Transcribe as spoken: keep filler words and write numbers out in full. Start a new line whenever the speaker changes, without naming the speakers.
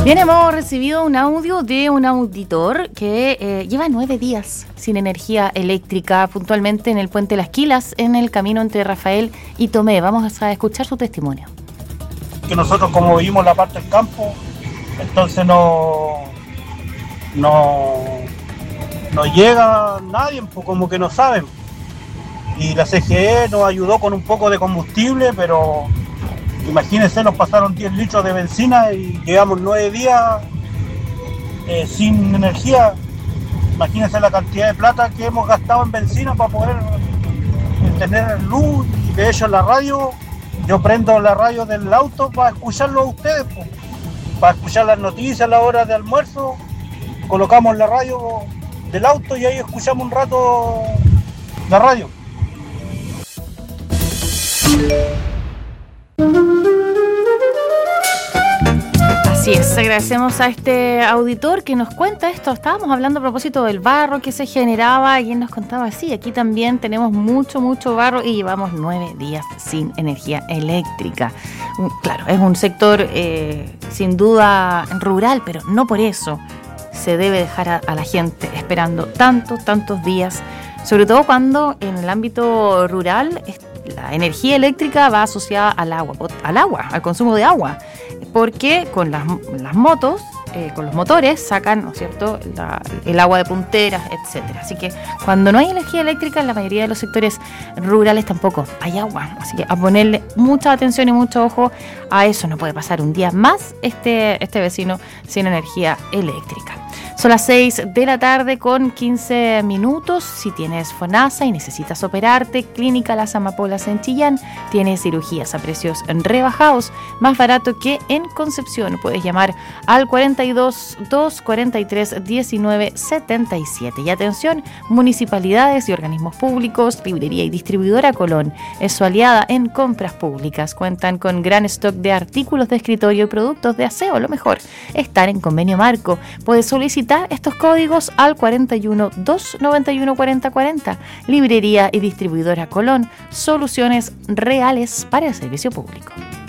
Bien, hemos recibido un audio de un auditor que eh, lleva nueve días sin energía eléctrica, puntualmente en el Puente Las Quilas, en el camino entre Rafael y Tomé. Vamos a escuchar su testimonio.
Que nosotros, como vivimos la parte del campo, entonces no, no, no llega nadie, pues como que no saben. Y la C G E nos ayudó con un poco de combustible, pero imagínense, nos pasaron diez litros de benzina y llevamos nueve días eh, sin energía. Imagínense la cantidad de plata que hemos gastado en benzina para poder tener luz. Y de hecho en la radio, yo prendo la radio del auto para escucharlo a ustedes, pues, para escuchar las noticias a la hora de almuerzo. Colocamos la radio del auto y ahí escuchamos un rato la radio.
Así es, agradecemos a este auditor que nos cuenta esto. Estábamos hablando a propósito del barro que se generaba y él nos contaba así, aquí también tenemos mucho, mucho barro y llevamos nueve días sin energía eléctrica. Claro, es un sector eh, sin duda rural, pero no por eso se debe dejar a, a la gente esperando tantos, tantos días, sobre todo cuando en el ámbito rural la energía eléctrica va asociada al agua, al agua, al consumo de agua, porque con las, las motos, eh, con los motores sacan, ¿no es cierto?, la, el agua de punteras, etcétera. Así que cuando no hay energía eléctrica en la mayoría de los sectores rurales tampoco hay agua. Así que a ponerle mucha atención y mucho ojo a eso. No puede pasar un día más este, este vecino sin energía eléctrica. Son las seis de la tarde con quince minutos. Si tienes FONASA y necesitas operarte, Clínica Las Amapolas en Chillán tiene cirugías a precios rebajados, más barato que en Concepción. Puedes llamar al cuarenta y dos, dos cuarenta y tres, diecinueve setenta y siete. Y atención, municipalidades y organismos públicos, librería y distribuidora Colón es su aliada en compras públicas. Cuentan con gran stock de artículos de escritorio y productos de aseo. Lo mejor, estar en convenio marco. Puedes solicitar estos códigos al cuarenta y uno, dos noventa y uno, cuarenta cuarenta. Librería y distribuidora Colón, soluciones reales para el servicio público.